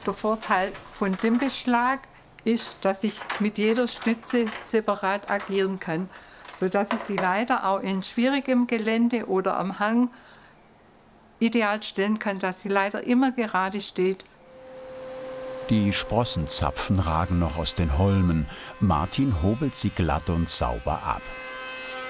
Der Vorteil von dem Beschlag ist, dass ich mit jeder Stütze separat agieren kann, sodass ich die Leiter auch in schwierigem Gelände oder am Hang ideal stellen kann, dass die Leiter immer gerade steht. Die Sprossenzapfen ragen noch aus den Holmen. Martin hobelt sie glatt und sauber ab.